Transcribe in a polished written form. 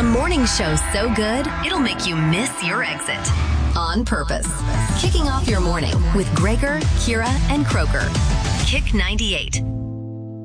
A morning show so good, it'll make you miss your exit. On purpose. Kicking off your morning with Gregor, Kira, and Croker. Kick 98.